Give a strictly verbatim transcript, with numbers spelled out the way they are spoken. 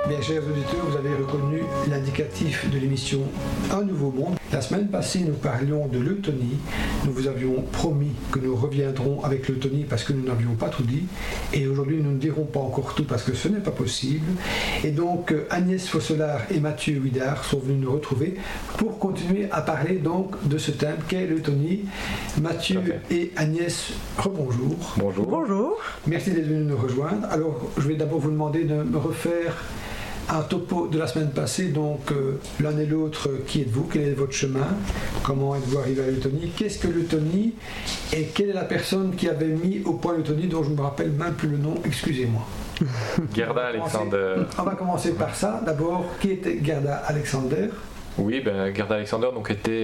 Bien, chers auditeurs, vous avez reconnu l'indicatif de l'émission Un Nouveau Monde. La semaine passée, nous parlions de l'eutonie. Nous vous avions promis que nous reviendrons avec l'eutonie parce que nous n'avions pas tout dit. Et aujourd'hui, nous ne dirons pas encore tout parce que ce n'est pas possible. Et donc, Agnès Fosselard et Mathieu Huidard sont venus nous retrouver pour continuer à parler donc de ce thème qu'est l'eutonie. Mathieu et Agnès, rebonjour. Bonjour. Bonjour. Merci d'être venus nous rejoindre. Alors, je vais d'abord vous demander de me refaire un topo de la semaine passée, donc euh, l'un et l'autre, qui êtes-vous, quel est votre chemin, comment êtes-vous arrivé à l'eutonie, qu'est-ce que l'eutonie et quelle est la personne qui avait mis au point l'eutonie dont je ne me rappelle même plus le nom, excusez-moi. Gerda Alexander. On va commencer par ça. D'abord, qui était Gerda Alexander? Oui, ben, Gerda Alexander donc, était